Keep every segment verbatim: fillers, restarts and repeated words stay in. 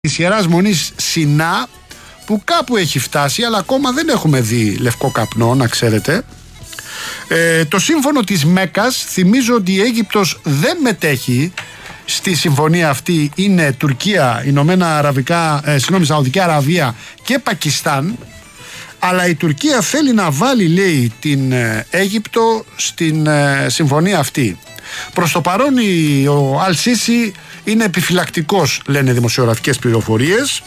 της Ιεράς Μονής Σινά, που κάπου έχει φτάσει, αλλά ακόμα δεν έχουμε δει λευκό καπνό, να ξέρετε. Ε, το σύμφωνο της Μέκας, θυμίζω ότι η Αίγυπτος δεν μετέχει στη συμφωνία αυτή, είναι Τουρκία, Ηνωμένα Αραβικά, ε, συγγνώμη, Σαουδική Αραβία και Πακιστάν, αλλά η Τουρκία θέλει να βάλει, λέει, την ε, Αίγυπτο στην ε, συμφωνία αυτή. Προς το παρόν η, ο Αλ-Σίσι είναι επιφυλακτικός, λένε δημοσιογραφικές πληροφορίες,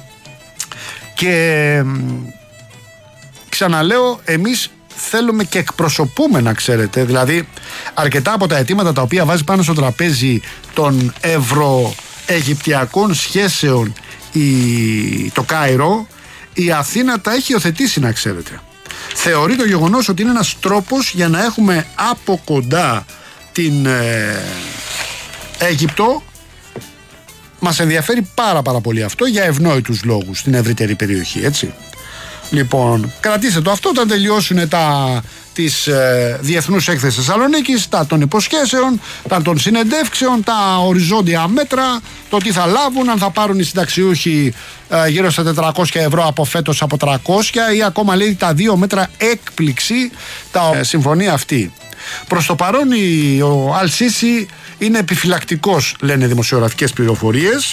και ξαναλέω, εμείς θέλουμε και εκπροσωπούμε, να ξέρετε, δηλαδή αρκετά από τα αιτήματα τα οποία βάζει πάνω στο τραπέζι των ευρωαιγυπτιακών σχέσεων η, το Κάιρο, η Αθήνα τα έχει υιοθετήσει, να ξέρετε. Θεωρεί το γεγονός ότι είναι ένας τρόπος για να έχουμε από κοντά την ε, Αίγυπτο. Μας ενδιαφέρει πάρα πάρα πολύ αυτό για ευνόητους λόγους στην ευρύτερη περιοχή, έτσι. Λοιπόν, κρατήστε το αυτό όταν τελειώσουν τα της ε, Διεθνούς Έκθεσης Θεσσαλονίκης, τα των υποσχέσεων, τα των συνεντεύξεων, τα οριζόντια μέτρα, το τι θα λάβουν, αν θα πάρουν οι συνταξιούχοι ε, γύρω στα τετρακόσια ευρώ από φέτος από τριακόσια, ή ακόμα, λέει, τα δύο μέτρα έκπληξη, τα ε, συμφωνία αυτή. Προς το παρόν η, ο Αλ-Σίσι είναι επιφυλακτικός, λένε δημοσιογραφικές πληροφορίες,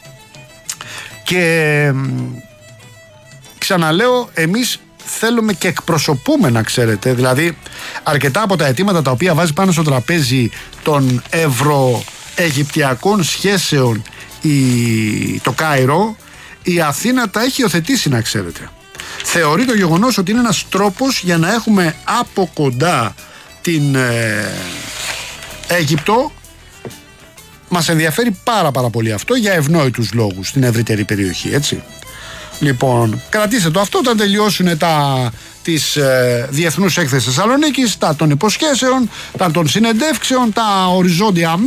και ξαναλέω, εμείς θέλουμε και εκπροσωπούμε, να ξέρετε, δηλαδή αρκετά από τα αιτήματα τα οποία βάζει πάνω στο τραπέζι των ευρωαιγυπτιακών σχέσεων η, το Κάιρο, η Αθήνα τα έχει υιοθετήσει, να ξέρετε. Θεωρεί το γεγονός ότι είναι ένας τρόπος για να έχουμε από κοντά την ε, Αίγυπτο. Μας ενδιαφέρει πάρα πάρα πολύ αυτό για ευνόητους λόγους στην ευρύτερη περιοχή, έτσι. Λοιπόν, κρατήστε το αυτό όταν τελειώσουν τα της ε, Διεθνούς Έκθεσης Θεσσαλονίκης, τα των υποσχέσεων, τα των συνεντεύξεων, τα οριζόντια μέτρα.